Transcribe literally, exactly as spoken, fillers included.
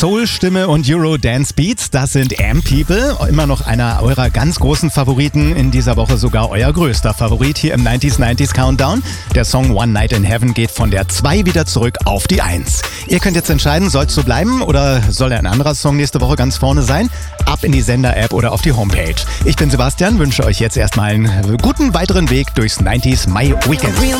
Soul-Stimme und Euro-Dance-Beats, das sind M-People. Immer noch einer eurer ganz großen Favoriten. In dieser Woche sogar euer größter Favorit hier im neunziger neunzig Countdown. Der Song One Night in Heaven geht von der zwei wieder zurück auf die eins. Ihr könnt jetzt entscheiden, soll es so bleiben oder soll ein anderer Song nächste Woche ganz vorne sein? Ab in die Sender-App oder auf die Homepage. Ich bin Sebastian, wünsche euch jetzt erstmal einen guten weiteren Weg durchs neunziger My Weekend.